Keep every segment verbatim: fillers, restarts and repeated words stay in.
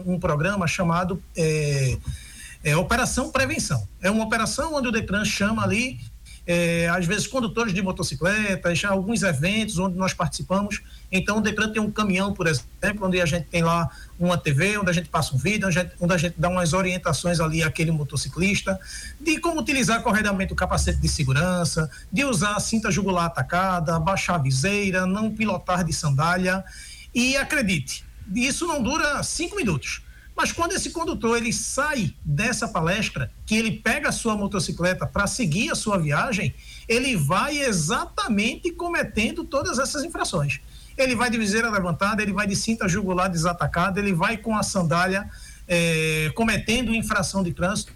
um programa chamado é, é, Operação Prevenção. É uma operação onde o Detran chama ali, é, às vezes, condutores de motocicletas, alguns eventos onde nós participamos. Então, o Detran tem um caminhão, por exemplo, onde a gente tem lá uma T V, onde a gente passa um vídeo, onde a gente, onde a gente dá umas orientações ali àquele motociclista, de como utilizar corretamente o capacete de segurança, de usar a cinta jugular atacada, baixar a viseira, não pilotar de sandália. E acredite, isso não dura cinco minutos. Mas quando esse condutor ele sai dessa palestra, que ele pega a sua motocicleta para seguir a sua viagem, ele vai exatamente cometendo todas essas infrações. Ele vai de viseira levantada, ele vai de cinta jugular desatacada, ele vai com a sandália é, cometendo infração de trânsito,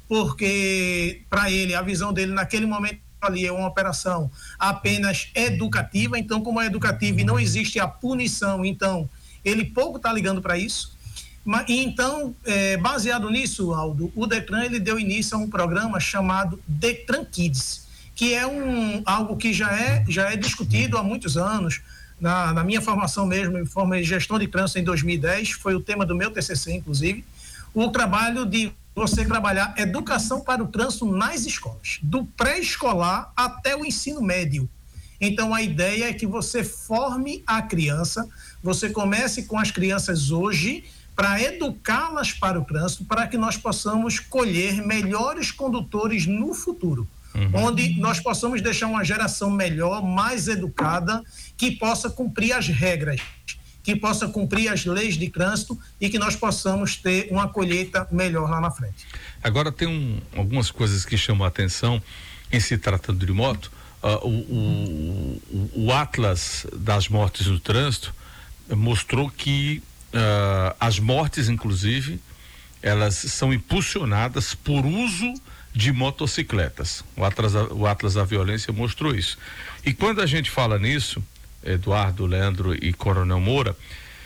porque para ele, a visão dele naquele momento ali é uma operação apenas educativa. Então, como é educativa e não existe a punição, então ele pouco está ligando para isso. Mas, então, é, baseado nisso, Aldo, o Detran ele deu início a um programa chamado Detran Kids, que é um, algo que já é, já é discutido há muitos anos. Na, na minha formação mesmo, em forma de gestão de trânsito em dois mil e dez, foi o tema do meu T C C, inclusive, o trabalho de você trabalhar educação para o trânsito nas escolas, do pré-escolar até o ensino médio. Então, a ideia é que você forme a criança, você comece com as crianças hoje, para educá-las para o trânsito, para que nós possamos colher melhores condutores no futuro, uhum. onde nós possamos deixar uma geração melhor, mais educada, que possa cumprir as regras, que possa cumprir as leis de trânsito e que nós possamos ter uma colheita melhor lá na frente. Agora tem um, algumas coisas que chamam a atenção em se tratando de moto. Uh, o, o, o Atlas das mortes no trânsito mostrou que Uh, as mortes, inclusive, elas são impulsionadas por uso de motocicletas. O Atlas, o Atlas da Violência mostrou isso. E quando a gente fala nisso, Eduardo, Leandro e Coronel Moura,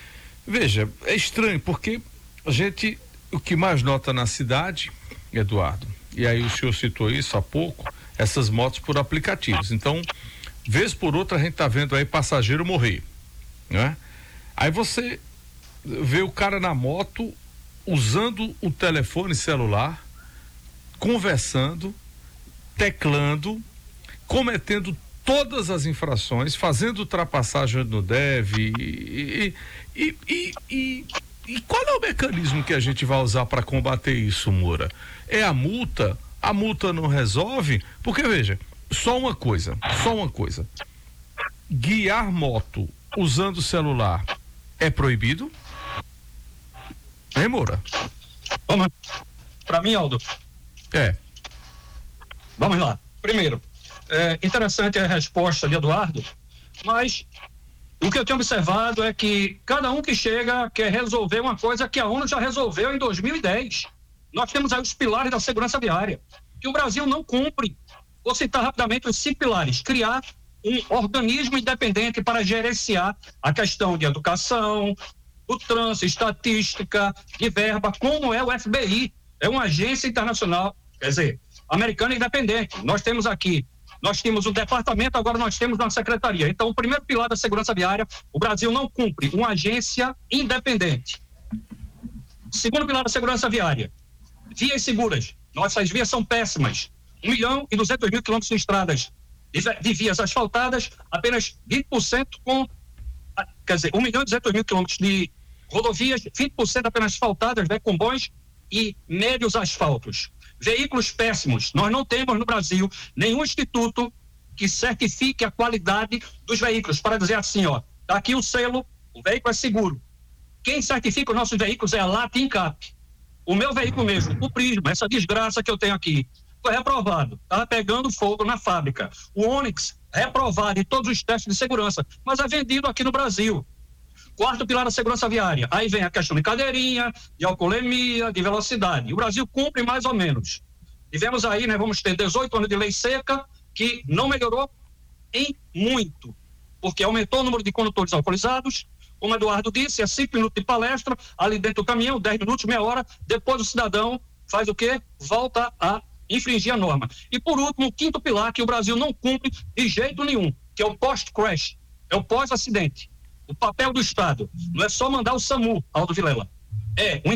veja, é estranho, porque a gente, o que mais nota na cidade, Eduardo, e aí o senhor citou isso há pouco, essas motos por aplicativos. Então, vez por outra, a gente tá vendo aí passageiro morrer, né? Aí você vê o cara na moto usando o telefone celular, conversando, teclando, cometendo todas as infrações, fazendo ultrapassagem onde não deve. E, e, e, e, e qual é o mecanismo que a gente vai usar para combater isso, Moura? É a multa? A multa não resolve? Porque, veja, só uma coisa, só uma coisa. Guiar moto usando celular é proibido? Hein, Moura? Vamos, para mim, Aldo. É. Vamos lá. Primeiro, é interessante a resposta de Eduardo, mas o que eu tenho observado é que cada um que chega quer resolver uma coisa que a ONU já resolveu em dois mil e dez. Nós temos aí os pilares da segurança viária, que o Brasil não cumpre. Vou citar rapidamente os cinco pilares. Criar um organismo independente para gerenciar a questão de educação, o trânsito, estatística, de verba, como é o F B I, é uma agência internacional, quer dizer, americana independente. Nós temos aqui, nós tínhamos um departamento, agora nós temos uma secretaria. Então, o primeiro pilar da segurança viária, o Brasil não cumpre, uma agência independente. Segundo pilar da segurança viária, vias seguras. Nossas vias são péssimas. Um milhão e duzentos mil quilômetros de estradas, de, de vias asfaltadas, apenas vinte por cento com, quer dizer, um milhão e duzentos mil quilômetros de rodovias, vinte por cento apenas asfaltadas, né, com bons e médios asfaltos. Veículos péssimos. Nós não temos no Brasil nenhum instituto que certifique a qualidade dos veículos, para dizer assim, ó, tá aqui o selo, o veículo é seguro. Quem certifica os nossos veículos é a Latincap. O meu veículo mesmo, o Prisma, essa desgraça que eu tenho aqui, foi reprovado, estava pegando fogo na fábrica. O Onix, reprovado em todos os testes de segurança, mas é vendido aqui no Brasil. Quarto pilar da segurança viária, aí vem a questão de cadeirinha, de alcoolemia, de velocidade. O Brasil cumpre mais ou menos. Tivemos aí, né, vamos ter dezoito anos de lei seca, que não melhorou em muito, porque aumentou o número de condutores alcoolizados. Como o Eduardo disse, é cinco minutos de palestra, ali dentro do caminhão, dez minutos, meia hora, depois o cidadão faz o quê? Volta a infringir a norma. E por último, o quinto pilar que o Brasil não cumpre de jeito nenhum, que é o post-crash, é o pós-acidente. O papel do Estado não é só mandar o SAMU, Aldo Vilela, é um